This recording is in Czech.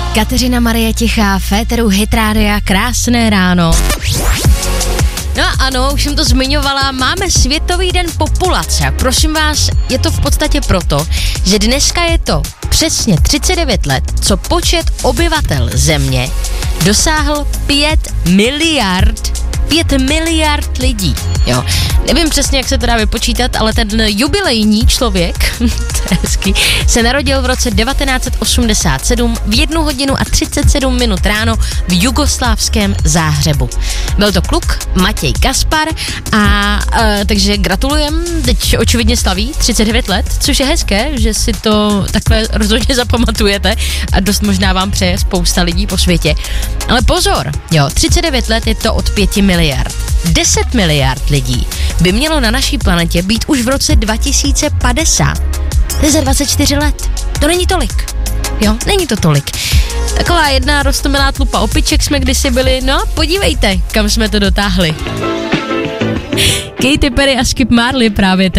Kateřina Marie Tichá, Féteru Hit Rádia, krásné ráno. No ano, už jsem to zmiňovala, máme Světový den populace. Prosím vás, je to v podstatě proto, že dneska je to přesně 39 let, co počet obyvatel země dosáhl 5 miliard lidí, jo. Nevím přesně, jak se to dá vypočítat, ale ten jubilejní člověk, to je hezký, se narodil v roce 1987 v 1 hodinu a 37 minut ráno v jugoslávském Záhřebu. Byl to kluk Matěj Kaspar a takže gratulujem, teď očividně slaví 39 let, což je hezké, že si to takhle rozhodně zapamatujete a dost možná vám přeje spousta lidí po světě. Ale pozor, jo, 39 let je to od 5 miliard. 10 miliard lidí by mělo na naší planetě být už v roce 2050. To je za 24 let. To není tolik. Jo, není to tolik. Taková jedna roztomilá tlupa opiček jsme kdysi byli, no podívejte, kam jsme to dotáhli. Katy Perry a Skip Marley právě teď.